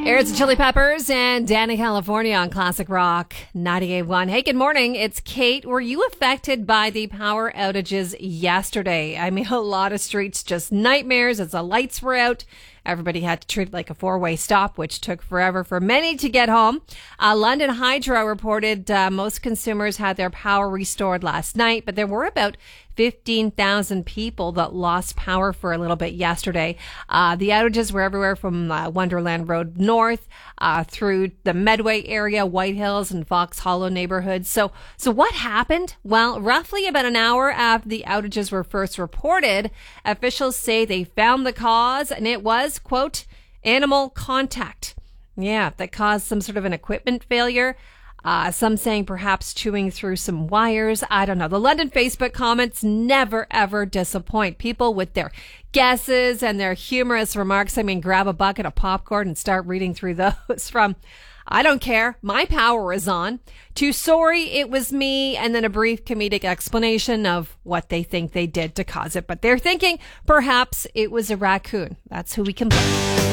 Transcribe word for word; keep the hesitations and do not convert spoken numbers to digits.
Here's the Chili Peppers and Danny California on Classic Rock ninety-eight point one. Hey, good morning. It's Kate. Were you affected by the power outages yesterday? I mean, a lot of streets just nightmares as the lights were out. Everybody had to treat it like a four-way stop, which took forever for many to get home. Uh, London Hydro reported uh, most consumers had their power restored last night, but there were about fifteen thousand people that lost power for a little bit yesterday. Uh, the outages were everywhere from uh, Wonderland Road North uh, through the Medway area, White Hills and Fox Hollow neighborhoods. So, so what happened? Well, roughly about an hour after the outages were first reported, officials say they found the cause, and it was, quote, animal contact. Yeah, that caused some sort of an equipment failure. Uh, some saying perhaps chewing through some wires. I don't know. The London Facebook comments never, ever disappoint. People with their guesses and their humorous remarks. I mean, grab a bucket of popcorn and start reading through those from, I don't care, my power is on, to sorry, it was me, and then a brief comedic explanation of what they think they did to cause it. But they're thinking perhaps it was a raccoon. That's who we can blame.